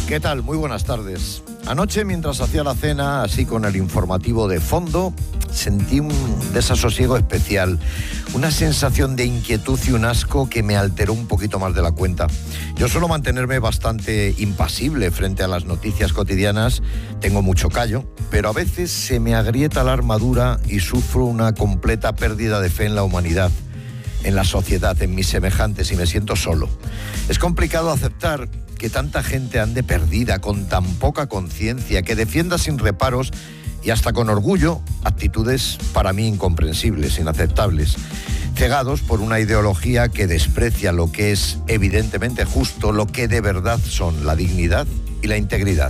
¿Qué tal? Muy buenas tardes. Anoche, mientras hacía la cena, así con el informativo de fondo, sentí un desasosiego especial, una sensación de inquietud y un asco que me alteró un poquito más de la cuenta. Yo suelo mantenerme bastante impasible frente a las noticias cotidianas, tengo mucho callo, pero a veces se me agrieta la armadura y sufro una completa pérdida de fe en la humanidad, en la sociedad, en mis semejantes, y me siento solo. Es complicado aceptar que tanta gente ande perdida, con tan poca conciencia, que defienda sin reparos y hasta con orgullo actitudes para mí incomprensibles, inaceptables, cegados por una ideología que desprecia lo que es evidentemente justo, lo que de verdad son la dignidad y la integridad.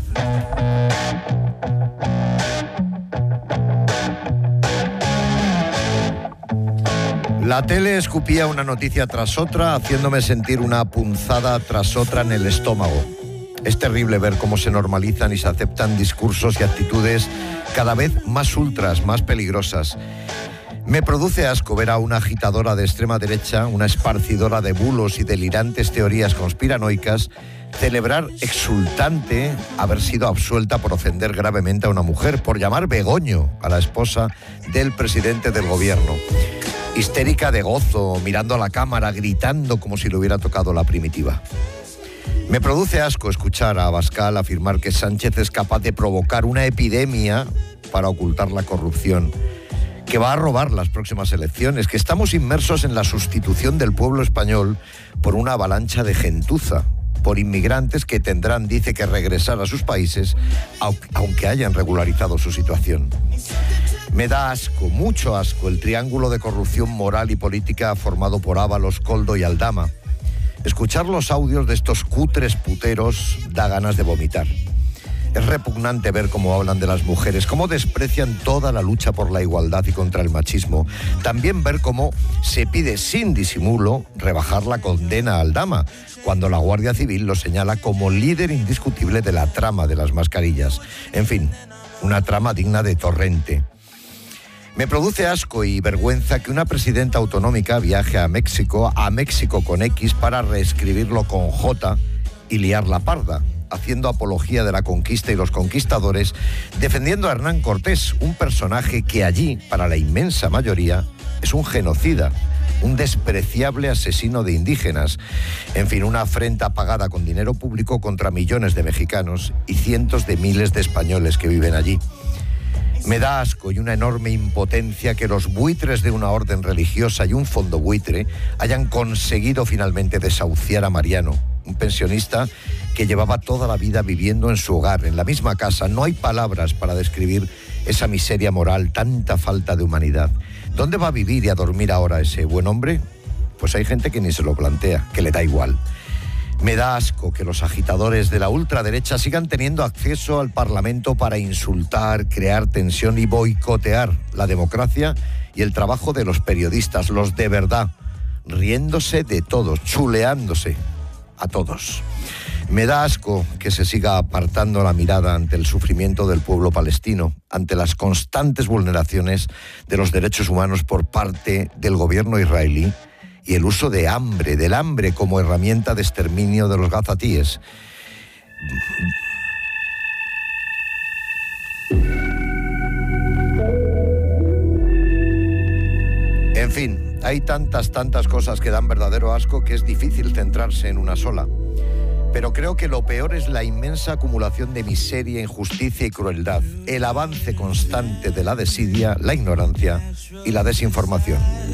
La tele escupía una noticia tras otra, haciéndome sentir una punzada tras otra en el estómago. Es terrible ver cómo se normalizan y se aceptan discursos y actitudes cada vez más ultras, más peligrosas. Me produce asco ver a una agitadora de extrema derecha, una esparcidora de bulos y delirantes teorías conspiranoicas, celebrar exultante haber sido absuelta por ofender gravemente a una mujer, por llamar Begoño a la esposa del presidente del gobierno. Histérica de gozo, mirando a la cámara, gritando como si le hubiera tocado la primitiva. Me produce asco escuchar a Abascal afirmar que Sánchez es capaz de provocar una epidemia para ocultar la corrupción, que va a robar las próximas elecciones, que estamos inmersos en la sustitución del pueblo español por una avalancha de gentuza, por inmigrantes que tendrán, dice, que regresar a sus países, aunque hayan regularizado su situación. Me da asco, mucho asco, el triángulo de corrupción moral y política formado por Ábalos, Koldo y Aldama. Escuchar los audios de estos cutres puteros da ganas de vomitar. Es repugnante ver cómo hablan de las mujeres, cómo desprecian toda la lucha por la igualdad y contra el machismo. También ver cómo se pide sin disimulo rebajar la condena a Aldama, cuando la Guardia Civil lo señala como líder indiscutible de la trama de las mascarillas. En fin, una trama digna de Torrente. Me produce asco y vergüenza que una presidenta autonómica viaje a México con X, para reescribirlo con J y liar la parda, haciendo apología de la conquista y los conquistadores, defendiendo a Hernán Cortés, un personaje que allí, para la inmensa mayoría, es un genocida, un despreciable asesino de indígenas. En fin, una afrenta pagada con dinero público contra millones de mexicanos y cientos de miles de españoles que viven allí. Me da asco y una enorme impotencia que los buitres de una orden religiosa y un fondo buitre hayan conseguido finalmente desahuciar a Mariano, un pensionista que llevaba toda la vida viviendo en su hogar, en la misma casa. No hay palabras para describir esa miseria moral, tanta falta de humanidad. ¿Dónde va a vivir y a dormir ahora ese buen hombre? Pues hay gente que ni se lo plantea, que le da igual. Me da asco que los agitadores de la ultraderecha sigan teniendo acceso al Parlamento para insultar, crear tensión y boicotear la democracia y el trabajo de los periodistas, los de verdad, riéndose de todos, chuleándose a todos. Me da asco que se siga apartando la mirada ante el sufrimiento del pueblo palestino, ante las constantes vulneraciones de los derechos humanos por parte del gobierno israelí, y el uso del hambre como herramienta de exterminio de los gazatíes. En fin, hay tantas cosas que dan verdadero asco que es difícil centrarse en una sola. Pero creo que lo peor es la inmensa acumulación de miseria, injusticia y crueldad, el avance constante de la desidia, la ignorancia y la desinformación.